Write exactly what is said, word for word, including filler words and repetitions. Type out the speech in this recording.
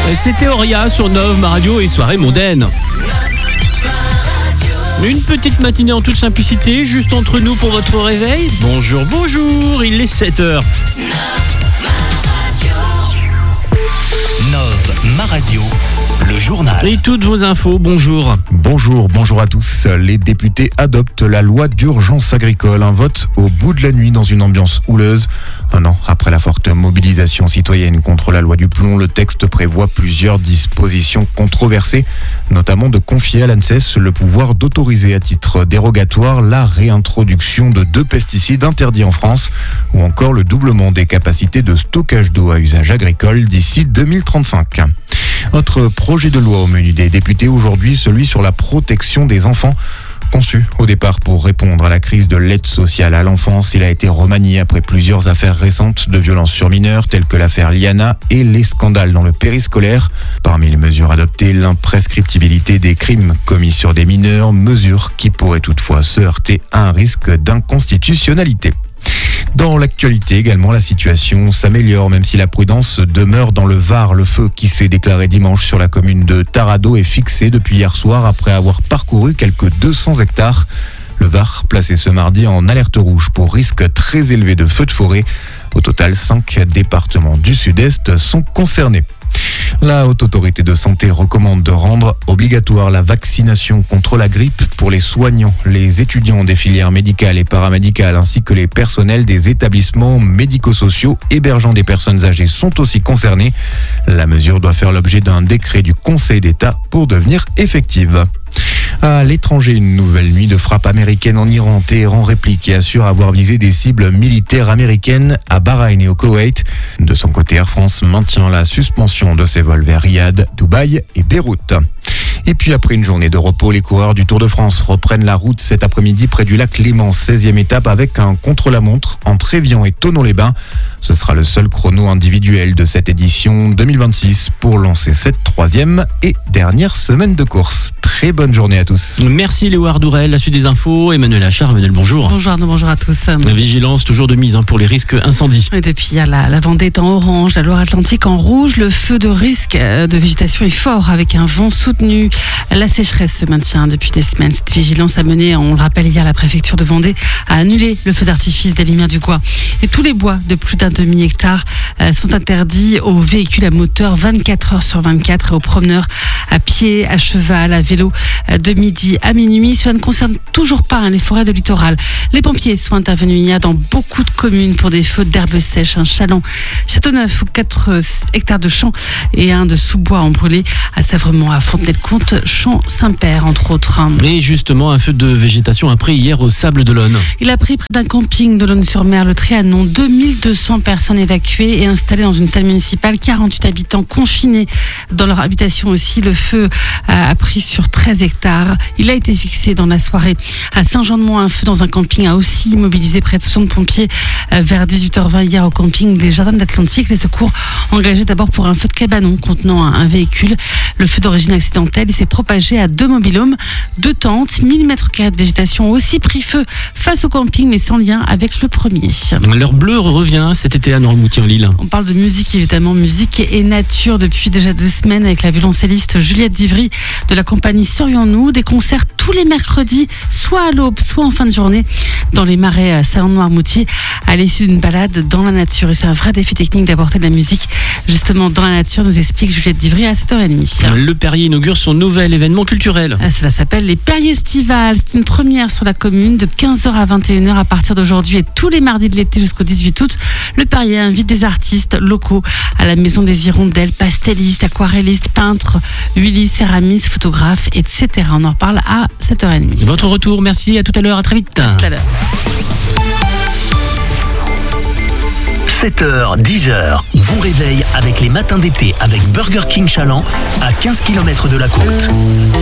C'était Auria sur Nov Ma Radio et Soirée Mondaine. Une petite matinée en toute simplicité, juste entre nous pour votre réveil. Bonjour, bonjour, il est sept heures. Nov Ma Radio, le journal. Et toutes vos infos, bonjour. Bonjour, bonjour à tous. Les députés adoptent la loi d'urgence agricole. Un vote au bout de la nuit dans une ambiance houleuse. Un an après la forte mobilisation citoyenne contre la loi du plomb, le texte prévoit plusieurs dispositions controversées, notamment de confier à l'ANSES le pouvoir d'autoriser à titre dérogatoire la réintroduction de deux pesticides interdits en France, ou encore le doublement des capacités de stockage d'eau à usage agricole d'ici deux mille trente-cinq. Autre projet de loi au menu des députés aujourd'hui, celui sur la protection des enfants. Conçu au départ pour répondre à la crise de l'aide sociale à l'enfance, il a été remanié après plusieurs affaires récentes de violences sur mineurs, telles que l'affaire Liana et les scandales dans le périscolaire. Parmi les mesures adoptées, l'imprescriptibilité des crimes commis sur des mineurs, mesure qui pourrait toutefois se heurter à un risque d'inconstitutionnalité. Dans l'actualité également, la situation s'améliore, même si la prudence demeure dans le Var. Le feu qui s'est déclaré dimanche sur la commune de Tarado est fixé depuis hier soir après avoir parcouru quelques deux cents hectares. Le Var, placé ce mardi en alerte rouge pour risque très élevé de feux de forêt. Au total, cinq départements du sud-est sont concernés. La Haute Autorité de Santé recommande de rendre obligatoire la vaccination contre la grippe pour les soignants, les étudiants des filières médicales et paramédicales ainsi que les personnels des établissements médico-sociaux hébergeant des personnes âgées sont aussi concernés. La mesure doit faire l'objet d'un décret du Conseil d'État pour devenir effective. À l'étranger, une nouvelle nuit de frappe américaine en Iran. Téhéran réplique et assure avoir visé des cibles militaires américaines à Bahreïn et au Koweït. De son côté, Air France maintient la suspension de ses vols vers Riyad, Dubaï et Beyrouth. Et puis après une journée de repos, les coureurs du Tour de France reprennent la route cet après-midi près du lac Léman, seizième étape avec un contre-la-montre entre Évian et Thonon-les-Bains. Ce sera le seul chrono individuel de cette édition deux mille vingt-six pour lancer cette troisième et dernière semaine de course. Très bonne journée à tous. Merci Léo Ardourel, la suite des infos. Emmanuel Achard, Emmanuel, bonjour. Bonjour Arnaud, bonjour à tous. La vigilance toujours de mise hein, pour les risques incendies. Et depuis hier, la, la Vendée est en orange, la Loire-Atlantique en rouge. Le feu de risque de végétation est fort avec un vent soutenu. La sécheresse se maintient depuis des semaines. Cette vigilance a mené, on le rappelle hier, la préfecture de Vendée à annuler le feu d'artifice des Lumières du Gois. Et tous les bois de plus d'un demi-hectare sont interdits aux véhicules à moteur vingt-quatre heures sur vingt-quatre et aux promeneurs à pied, à cheval, à vélo de midi à minuit. Cela ne concerne toujours pas hein, les forêts de littoral. Les pompiers sont intervenus hier dans beaucoup de communes pour des feux d'herbes sèches. Un Chaland, Châteauneuf où quatre hectares de champs et un de sous-bois ont brûlé à Savremont, à Fontenay-le-Comte, Champ-Saint-Père entre autres. Et justement, un feu de végétation a pris hier au Sable d'Olonne. Il a pris près d'un camping d'Olonne-sur-Mer, le Trianon. deux mille deux cents personnes évacuées et installées dans une salle municipale. quarante-huit habitants confinés dans leur habitation aussi. Le feu a pris sur treize hectares. Il a été fixé dans la soirée à Saint-Jean-de-Mont. Un feu dans un camping a aussi mobilisé près de soixante pompiers vers dix-huit heures vingt hier au camping des Jardins de l'Atlantique. Les secours engagés d'abord pour un feu de cabanon contenant un véhicule. Le feu d'origine accidentelle, il s'est propagé à deux mobil-homes, deux tentes, mille mètres carrés de végétation ont aussi pris feu face au camping, mais sans lien avec le premier. L'heure bleue revient cet été à Noirmoutier-en-l'Île. On parle de musique évidemment, musique et nature depuis déjà deux semaines avec la violoncelliste Juliette Divry de la compagnie Serions-nous. Des concerts tous les mercredis, soit à l'aube, soit en fin de journée, dans les marais Salon de Noirmoutier, à l'issue d'une balade dans la nature. Et c'est un vrai défi technique d'apporter de la musique justement dans la nature, nous explique Juliette Divry à sept heures trente. Le Perrier inaugure son nouvel événement culturel. Cela s'appelle les Perriers Estivales. C'est une première sur la commune de quinze heures à vingt et une heures à partir d'aujourd'hui et tous les mardis de l'été jusqu'au dix-huit août. Le Perrier invite des artistes locaux à la Maison des Hirondelles, pastellistes, aquarellistes, peintres, huilistes, céramistes, photographes, et cetera. On en reparle à sept heures trente. Votre retour, merci, à tout à l'heure, à très vite. À tout à l'heure. sept heures, dix heures, bon réveil avec les matins d'été avec Burger King Chaland à quinze kilomètres de la côte.